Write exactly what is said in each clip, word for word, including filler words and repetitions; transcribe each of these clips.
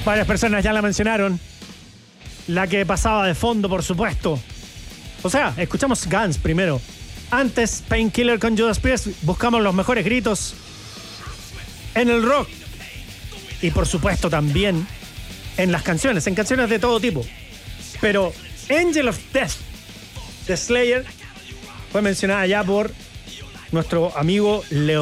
Varias personas ya la mencionaron. La que pasaba de fondo, por supuesto. O sea, escuchamos Guns primero. Antes, Painkiller con Judas Priest. Buscamos los mejores gritos en el rock. Y por supuesto también en las canciones, en canciones de todo tipo. Pero Angel of Death de Slayer fue mencionada ya por nuestro amigo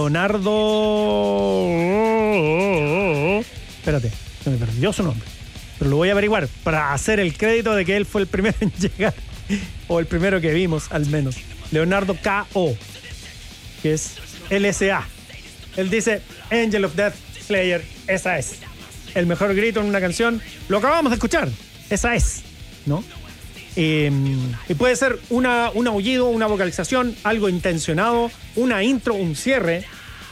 Leonardo. Espérate, se me perdió su nombre. Pero lo voy a averiguar para hacer el crédito de que él fue el primero en llegar. O el primero que vimos, al menos. Leonardo K O, que es L S A. Él dice Angel of Death, Slayer, esa es. El mejor grito en una canción. Lo acabamos de escuchar. Esa es, ¿no? Eh, y puede ser una, un aullido, una vocalización, algo intencionado, una intro, un cierre,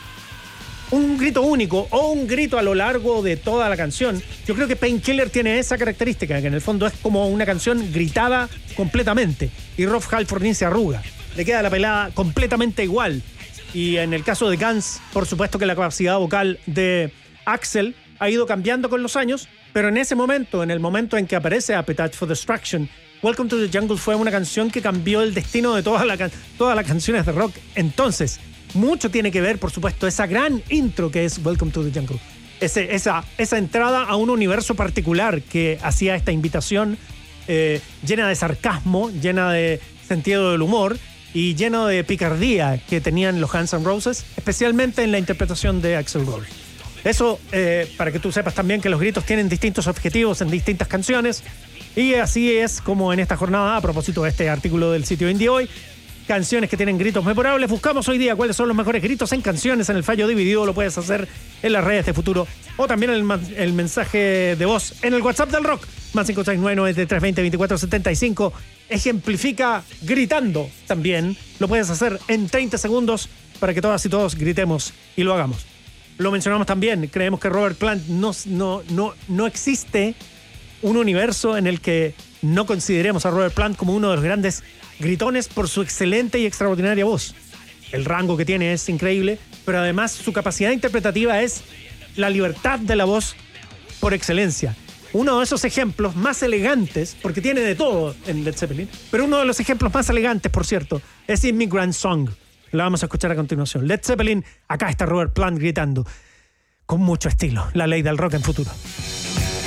un grito único o un grito a lo largo de toda la canción. Yo creo que Painkiller tiene esa característica, que en el fondo es como una canción gritada completamente. Y Rob Halford ni se arruga. Le queda la pelada completamente igual. Y en el caso de Guns, por supuesto que la capacidad vocal de Axl ha ido cambiando con los años, pero en ese momento, en el momento en que aparece Appetite for Destruction, Welcome to the Jungle fue una canción que cambió el destino de todas la, todas las canciones de rock. Entonces, mucho tiene que ver, por supuesto, esa gran intro que es Welcome to the Jungle. Ese, esa, esa entrada a un universo particular que hacía esta invitación eh, llena de sarcasmo, llena de sentido del humor y lleno de picardía que tenían los Guns N' Roses, especialmente en la interpretación de Axl Rose. Eso, eh, para que tú sepas también que los gritos tienen distintos objetivos en distintas canciones. Y así es como en esta jornada, a propósito de este artículo del sitio Indie Hoy, canciones que tienen gritos memorables. Buscamos hoy día cuáles son los mejores gritos en canciones en el fallo dividido. Lo puedes hacer en las redes de Futuro o también el, el mensaje de voz en el WhatsApp del rock. Más cinco seis nueve, nueve tres dos cero, dos cuatro siete cinco. Ejemplifica gritando también. Lo puedes hacer en treinta segundos para que todas y todos gritemos y lo hagamos. Lo mencionamos también. Creemos que Robert Plant no, no, no, no existe un universo en el que no consideremos a Robert Plant como uno de los grandes gritones por su excelente y extraordinaria voz. El rango que tiene es increíble, pero además su capacidad interpretativa es la libertad de la voz por excelencia. Uno de esos ejemplos más elegantes, porque tiene de todo en Led Zeppelin, pero uno de los ejemplos más elegantes, por cierto, es Immigrant Song. La vamos a escuchar a continuación. Led Zeppelin, acá está Robert Plant gritando con mucho estilo. La ley del rock en Futuro.